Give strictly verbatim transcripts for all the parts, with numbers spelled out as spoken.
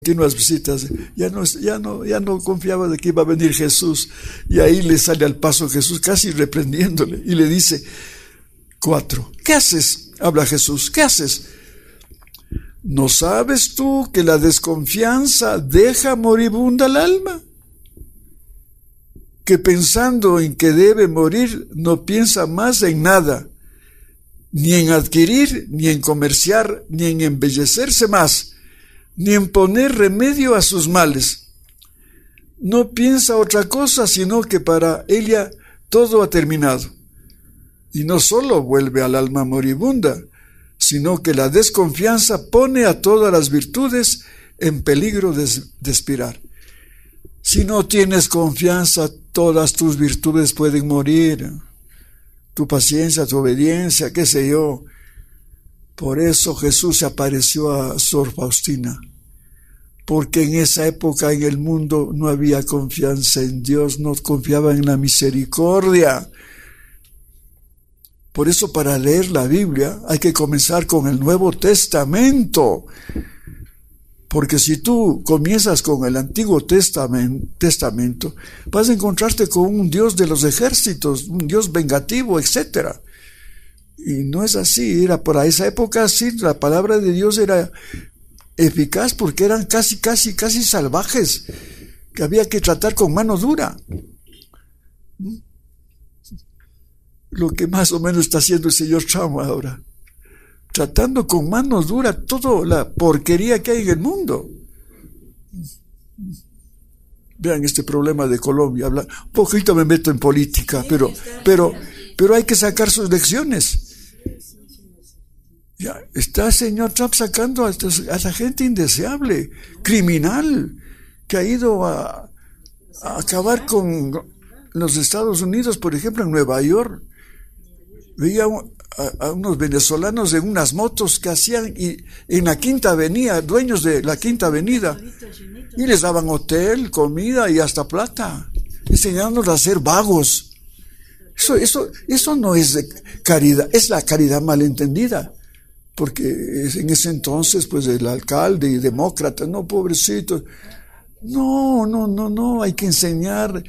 Continuas visitas, ya no, ya no, ya no confiaba de que iba a venir Jesús, y ahí le sale al paso Jesús casi reprendiéndole y le dice, cuatro, ¿qué haces? Habla Jesús, ¿qué haces? ¿No sabes tú que la desconfianza deja moribunda al alma? Que pensando en que debe morir no piensa más en nada, ni en adquirir, ni en comerciar, ni en embellecerse más, ni en poner remedio a sus males. No piensa otra cosa, sino que para ella todo ha terminado. Y no solo vuelve al alma moribunda, sino que la desconfianza pone a todas las virtudes en peligro de, de expirar. Si no tienes confianza, todas tus virtudes pueden morir. Tu paciencia, tu obediencia, qué sé yo. Por eso Jesús se apareció a Sor Faustina, porque en esa época en el mundo no había confianza en Dios, no confiaban en la misericordia. Por eso para leer la Biblia hay que comenzar con el Nuevo Testamento, porque si tú comienzas con el Antiguo Testamento, vas a encontrarte con un Dios de los ejércitos, un Dios vengativo, etcétera. Y no es así, era para esa época sí, la palabra de Dios era eficaz porque eran casi, casi, casi salvajes, que había que tratar con mano dura. Lo que más o menos está haciendo el señor Trump ahora, tratando con mano dura toda la porquería que hay en el mundo. Vean este problema de Colombia, habla, un poquito me meto en política, pero, pero, pero hay que sacar sus lecciones. Ya está el señor Trump sacando a, a la gente indeseable, criminal, que ha ido a, a acabar con los Estados Unidos, por ejemplo, en Nueva York. Veía a, a unos venezolanos en unas motos que hacían y, en la Quinta Avenida, dueños de la Quinta Avenida, y les daban hotel, comida y hasta plata, enseñándolos a ser vagos. Eso, eso, eso no es de caridad, es la caridad malentendida. Porque en ese entonces, pues el alcalde y demócrata, no, pobrecito, no, no, no, no, hay que enseñar,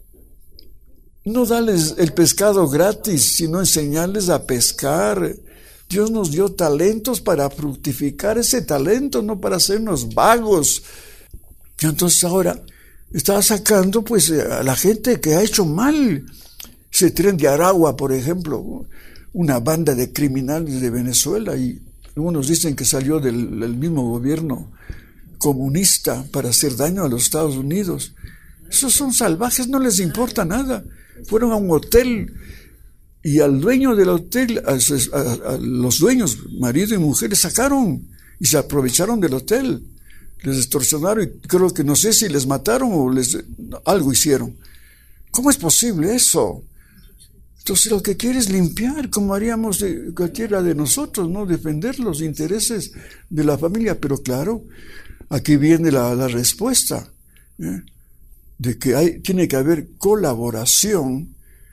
no darles el pescado gratis, sino enseñarles a pescar. Dios nos dio talentos para fructificar ese talento, no para hacernos vagos. Y entonces ahora está sacando pues a la gente que ha hecho mal. Ese Tren de Aragua, por ejemplo, una banda de criminales de Venezuela, y algunos dicen que salió del, del mismo gobierno comunista para hacer daño a los Estados Unidos. Esos son salvajes, no les importa nada. Fueron a un hotel y al dueño del hotel, a, a, a los dueños, marido y mujer, les sacaron y se aprovecharon del hotel. Les extorsionaron y creo que no sé si les mataron o les algo hicieron. ¿Cómo es posible eso? Entonces lo que quiere es limpiar, como haríamos de cualquiera de nosotros, ¿no? Defender los intereses de la familia. Pero claro, aquí viene la, la respuesta, ¿eh? De que hay, tiene que haber colaboración.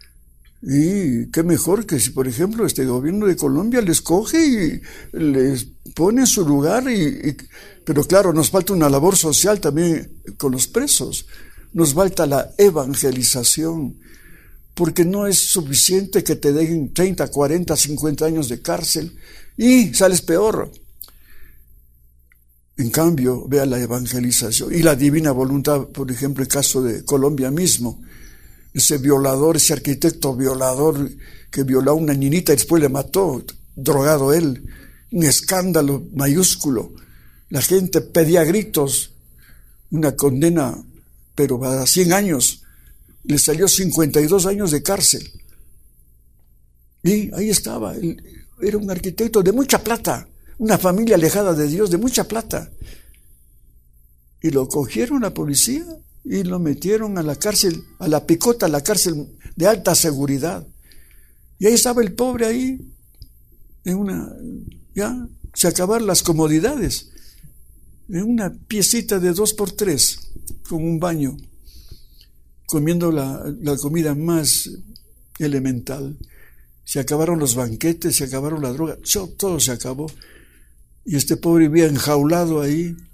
Y qué mejor que si, por ejemplo, este gobierno de Colombia les coge y les pone en su lugar. Y, y, pero claro, nos falta una labor social también con los presos. Nos falta la evangelización. Porque no es suficiente que te dejen treinta, cuarenta, cincuenta años de cárcel y sales peor. En cambio, vea la evangelización y la divina voluntad, por ejemplo, el caso de Colombia mismo. Ese violador, ese arquitecto violador que violó a una niñita y después le mató, drogado él. Un escándalo mayúsculo. La gente pedía a gritos una condena, pero para cien años. Le salió cincuenta y dos años de cárcel. Y ahí estaba, él era un arquitecto de mucha plata, una familia alejada de Dios, de mucha plata. Y lo cogieron la policía y lo metieron a la cárcel, a la picota, a la cárcel de alta seguridad. Y ahí estaba el pobre ahí, en una, ya, se acabaron las comodidades, en una piecita de dos por tres, con un baño, comiendo la, la comida más elemental. Se acabaron los banquetes, se acabaron la droga, todo se acabó. Y este pobre vivía enjaulado ahí,